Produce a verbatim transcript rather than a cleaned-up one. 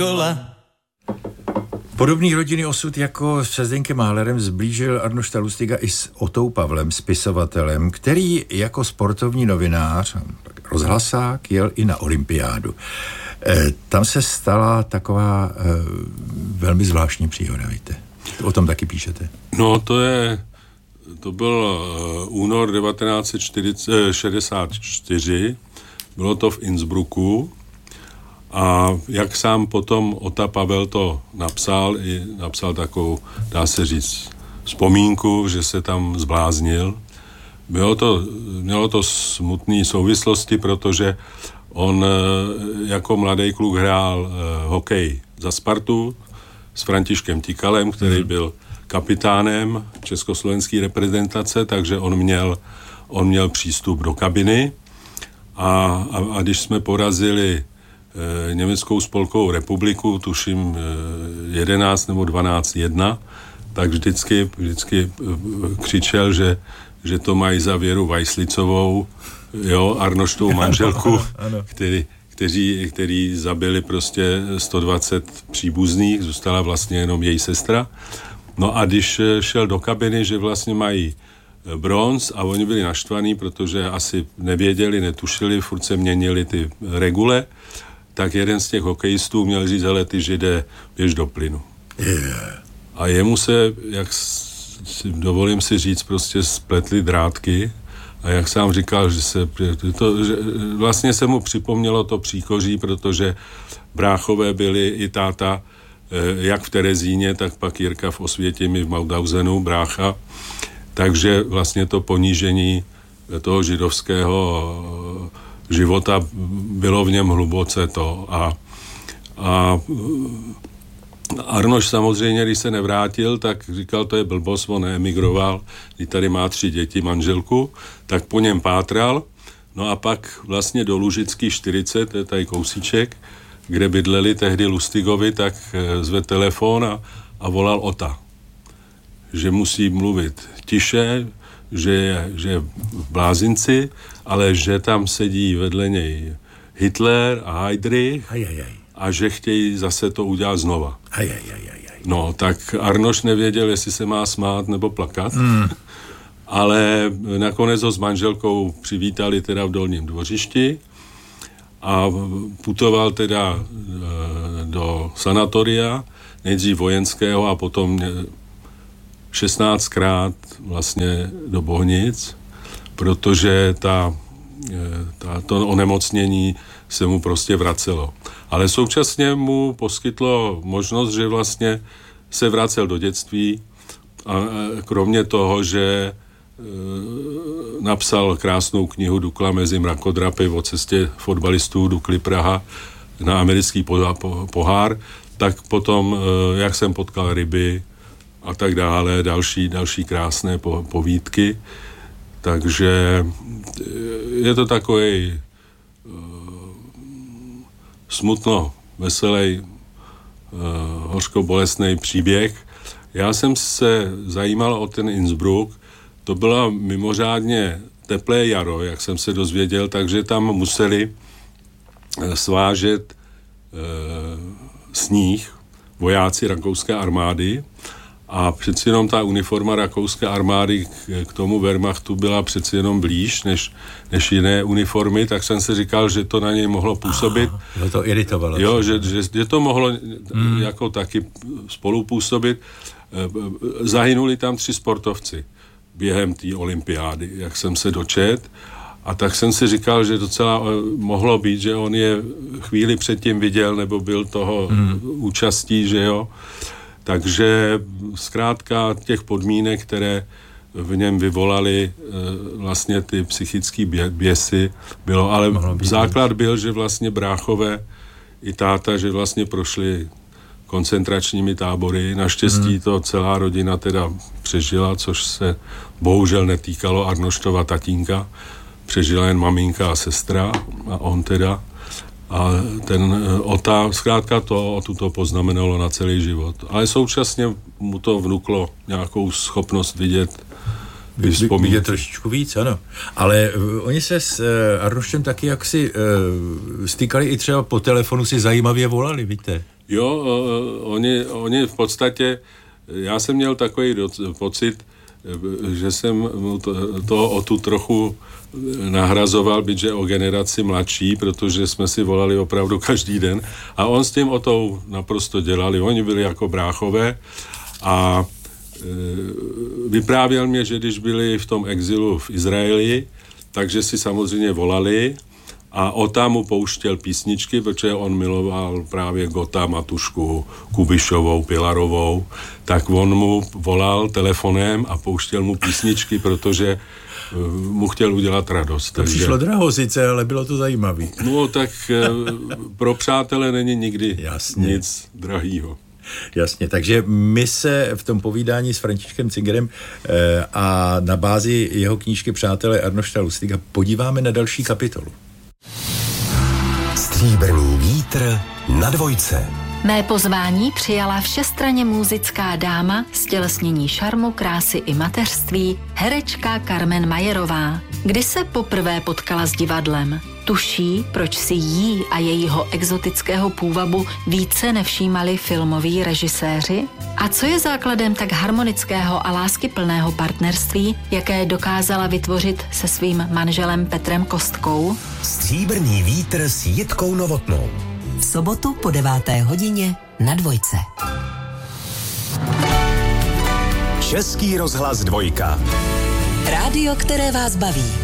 Podobný rodinný osud jako se Zdeňkem Mahlerem zblížil Arnošta Lustiga i s Otou Pavlem, spisovatelem, který jako sportovní novinář, rozhlasák, jel i na olympiádu. E, tam se stala taková e, velmi zvláštní příhoda, víte. O tom taky píšete. No, to je, to byl uh, únor devatenáct set šedesát čtyři, bylo to v Innsbrucku. A jak sám potom Ota Pavel to napsal, i napsal takovou, dá se říct, vzpomínku, že se tam zbláznil. Bylo to, mělo to smutné souvislosti, protože on jako mladý kluk hrál eh, hokej za Spartu s Františkem Tikalem, který hmm. byl kapitánem československé reprezentace, takže on měl, on měl přístup do kabiny a, a, a když jsme porazili E, Německou spolkovou republiku, tuším e, jedenáct nebo dvanáct jedna, tak vždycky, vždycky e, křičel, že, že to mají za Věru Vajslicovou, jo, Arnoštovou manželku, který, kteří, který zabili prostě sto dvacet příbuzných, zůstala vlastně jenom její sestra. No a když šel do kabiny, že vlastně mají bronz a oni byli naštvaní, protože asi nevěděli, netušili, furt se měnili ty regule, tak jeden z těch hokejistů měl říct, hele, ty Židé, běž do plynu. Yeah. A jemu se, jak si, dovolím si říct, prostě spletly drátky a jak sám říkal, že se to, že vlastně se mu připomnělo to příkoří, protože bráchové byli i táta, jak v Terezíně, tak pak Jirka v Osvětimi v Mauthausenu, brácha, takže vlastně to ponížení toho židovského života bylo v něm hluboce to. A, a Arnoš samozřejmě, když se nevrátil, tak říkal, to je blbost, on emigroval, když tady má tři děti, manželku, tak po něm pátral. No a pak vlastně do Lužický čtyřicet, to je tady kousíček, kde bydleli tehdy Lustigovi, tak zve telefon a, a volal Ota, že musí mluvit tiše, že je, že je v blázinci, ale že tam sedí vedle něj Hitler a Heydrich a že chtějí zase to udělat znova. Aj, aj, aj, aj. No, tak Arnoš nevěděl, jestli se má smát nebo plakat, mm. ale nakonec ho s manželkou přivítali teda v Dolním Dvořišti a putoval teda do sanatoria, nejdřív vojenského a potom šestnáctkrát vlastně do Bohnic, protože ta, ta, to onemocnění se mu prostě vracelo. Ale současně mu poskytlo možnost, že vlastně se vracel do dětství a kromě toho, že e, napsal krásnou knihu Dukla mezi mrakodrapy o cestě fotbalistů Dukly Praha na americký pohár, tak potom, e, jak jsem potkal ryby a tak dále, další, další krásné po, povídky. Takže je to takový uh, smutno veselý, uh, hořko-bolestný příběh. Já jsem se zajímal o ten Innsbruck. To bylo mimořádně teplé jaro, jak jsem se dozvěděl, takže tam museli svážet uh, sníh vojáci rakouské armády. A přeci jenom ta uniforma rakouské armády k, k tomu Wehrmachtu byla přeci jenom blíž než, než jiné uniformy, tak jsem si říkal, že to na něj mohlo působit. Aha, to iritovalo. Jo, že, že, že to mohlo mm. jako taky spolupůsobit. Zahynuli tam tři sportovci během té olympiády, jak jsem se dočet. A tak jsem si říkal, že docela mohlo být, že on je chvíli předtím viděl, nebo byl toho mm. účastí, že jo. Takže zkrátka těch podmínek, které v něm vyvolaly vlastně ty psychické běsy, bylo, ale základ byl, že vlastně bráchové i táta, že vlastně prošli koncentračními tábory. Naštěstí to celá rodina teda přežila, což se bohužel netýkalo Arnoštova tatínka. Přežila jen maminka a sestra a on teda. A ten Ota, zkrátka to tuto poznamenalo na celý život. Ale současně mu to vnuklo nějakou schopnost vidět vyspomínky. Je trošičku víc, ano. Ale uh, oni se s uh, Arnoštem taky jaksi uh, stýkali i třeba po telefonu, si zajímavě volali, víte? Jo, uh, oni, oni v podstatě, já jsem měl takový doc- pocit, že jsem to, to o tu trochu nahrazoval, byť že o generaci mladší, protože jsme si volali opravdu každý den a on s tím o tou naprosto dělali. Oni byli jako bráchové a e, vyprávěl mě, že když byli v tom exilu v Izraeli, takže si samozřejmě volali a Ota mu pouštěl písničky, protože on miloval právě Gota, Matušku, Kubišovou, Pilarovou, tak on mu volal telefonem a pouštěl mu písničky, protože mu chtěl udělat radost. To takže... přišlo draho sice, ale bylo to zajímavé. No tak pro přátele není nikdy Jasně. nic drahýho. Jasně, takže my se v tom povídání s Františkem Zingerem eh, a na bázi jeho knížky Přátelé Arnošta Lustiga podíváme na další kapitolu. Stříbrný vítr na dvojce. Mé pozvání přijala všestranně muzická dáma, stělesnění šarmu, krásy i mateřství, herečka Carmen Majerová. Kdy se poprvé potkala s divadlem? Tuší, proč si jí a jejího exotického půvabu více nevšímali filmoví režiséři? A co je základem tak harmonického a láskyplného partnerství, jaké dokázala vytvořit se svým manželem Petrem Kostkou? Stříbrný vítr s Jitkou Novotnou. V sobotu po deváté hodině na dvojce. Český rozhlas dvojka. Rádio, které vás baví.